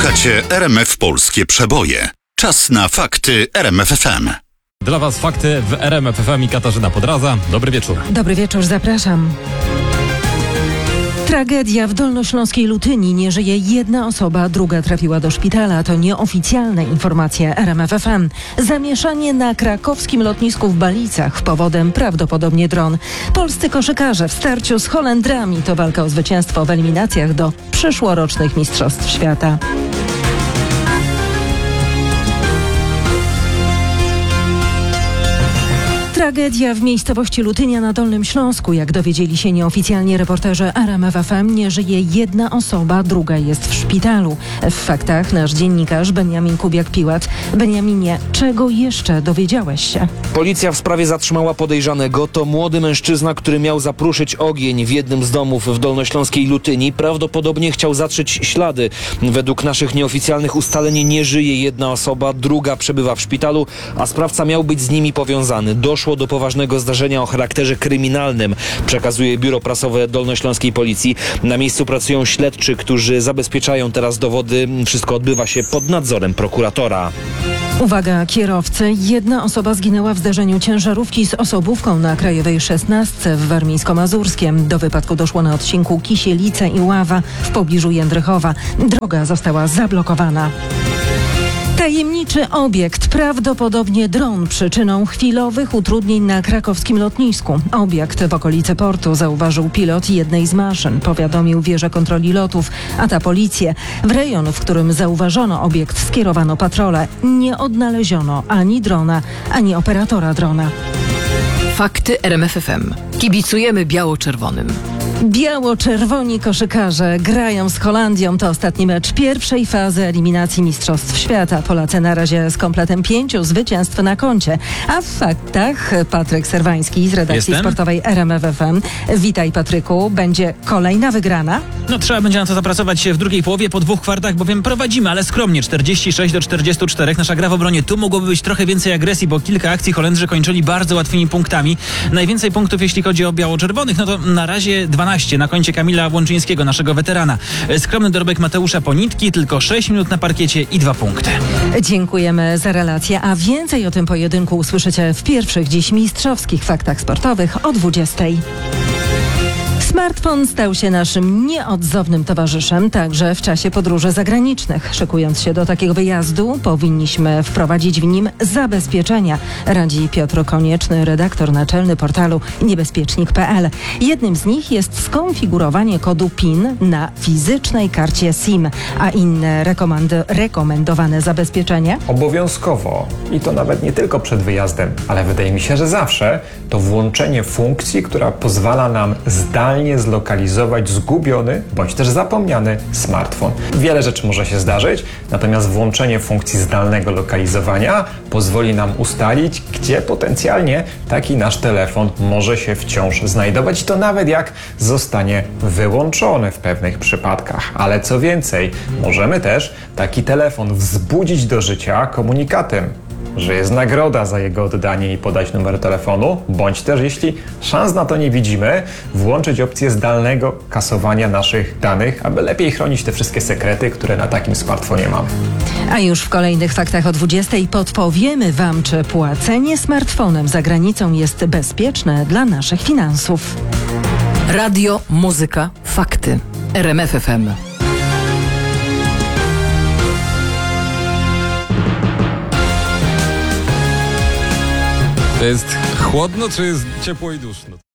Słuchacie RMF Polskie Przeboje. Czas na fakty RMF FM. Dla Was fakty w RMF FM i Katarzyna Podraza. Dobry wieczór. Dobry wieczór, zapraszam. Tragedia w dolnośląskiej Lutyni. Nie żyje jedna osoba, druga trafiła do szpitala. To nieoficjalne informacje RMF FM. Zamieszanie na krakowskim lotnisku w Balicach. Powodem prawdopodobnie dron. Polscy koszykarze w starciu z Holendrami. To walka o zwycięstwo w eliminacjach do przyszłorocznych Mistrzostw Świata. Tragedia w miejscowości Lutynia na Dolnym Śląsku. Jak dowiedzieli się nieoficjalnie reporterzy RMF FM, nie żyje jedna osoba, druga jest w szpitalu. W faktach nasz dziennikarz Beniamin Kubiak-Piłat. Beniaminie, czego jeszcze dowiedziałeś się? Policja w sprawie zatrzymała podejrzanego. To młody mężczyzna, który miał zapruszyć ogień w jednym z domów w dolnośląskiej Lutyni. Prawdopodobnie chciał zatrzeć ślady. Według naszych nieoficjalnych ustaleń nie żyje jedna osoba, druga przebywa w szpitalu, a sprawca miał być z nimi powiązany. Doszło do poważnego zdarzenia o charakterze kryminalnym, przekazuje biuro prasowe dolnośląskiej policji. Na miejscu pracują śledczy, którzy zabezpieczają teraz dowody. Wszystko odbywa się pod nadzorem prokuratora. Uwaga kierowcy, jedna osoba zginęła w zdarzeniu ciężarówki z osobówką na Krajowej 16 w Warmińsko-Mazurskiem. Do wypadku doszło na odcinku Kisielice i Ława w pobliżu Jędrychowa. Droga została zablokowana. Tajemniczy obiekt, prawdopodobnie dron, przyczyną chwilowych utrudnień na krakowskim lotnisku. Obiekt w okolicy portu zauważył pilot jednej z maszyn. Powiadomił wieżę kontroli lotów, a ta policję. W rejon, w którym zauważono obiekt, skierowano patrole. Nie odnaleziono ani drona, ani operatora drona. Fakty RMF FM. Kibicujemy biało-czerwonym. Biało-czerwoni koszykarze grają z Holandią. To ostatni mecz pierwszej fazy eliminacji Mistrzostw Świata. Polacy na razie z kompletem 5 zwycięstw na koncie. A w faktach Patryk Serwański z redakcji sportowej RMF FM. Witaj, Patryku. Będzie kolejna wygrana? No trzeba będzie na to zapracować w drugiej połowie po 2 kwartach, bowiem prowadzimy, ale skromnie 46-44. Nasza gra w obronie. Tu mogłoby być trochę więcej agresji, bo kilka akcji Holendrzy kończyli bardzo łatwymi punktami. Najwięcej punktów, jeśli chodzi o biało-czerwonych, no to na razie 12 na koncie Kamila Łączyńskiego, naszego weterana. Skromny dorobek Mateusza Ponitki, tylko 6 minut na parkiecie i 2 punkty. Dziękujemy za relację, a więcej o tym pojedynku usłyszycie w pierwszych dziś mistrzowskich faktach sportowych o 20. Smartfon stał się naszym nieodzownym towarzyszem także w czasie podróży zagranicznych. Szykując się do takiego wyjazdu, powinniśmy wprowadzić w nim zabezpieczenia, radzi Piotr Konieczny, redaktor naczelny portalu niebezpiecznik.pl. Jednym z nich jest skonfigurowanie kodu PIN na fizycznej karcie SIM, a inne rekomendowane zabezpieczenie? Obowiązkowo, i to nawet nie tylko przed wyjazdem, ale wydaje mi się, że zawsze, to włączenie funkcji, która pozwala nam zdalnie zlokalizować zgubiony bądź też zapomniany smartfon. Wiele rzeczy może się zdarzyć, natomiast włączenie funkcji zdalnego lokalizowania pozwoli nam ustalić, gdzie potencjalnie taki nasz telefon może się wciąż znajdować, i to nawet jak zostanie wyłączony w pewnych przypadkach. Ale co więcej, możemy też taki telefon wzbudzić do życia komunikatem, że jest nagroda za jego oddanie i podać numer telefonu, bądź też, jeśli szans na to nie widzimy, włączyć opcję zdalnego kasowania naszych danych, aby lepiej chronić te wszystkie sekrety, które na takim smartfonie mamy. A już w kolejnych faktach o 20 podpowiemy Wam, czy płacenie smartfonem za granicą jest bezpieczne dla naszych finansów. Radio, muzyka, fakty. RMF FM. To jest chłodno, czy jest ciepło i duszno?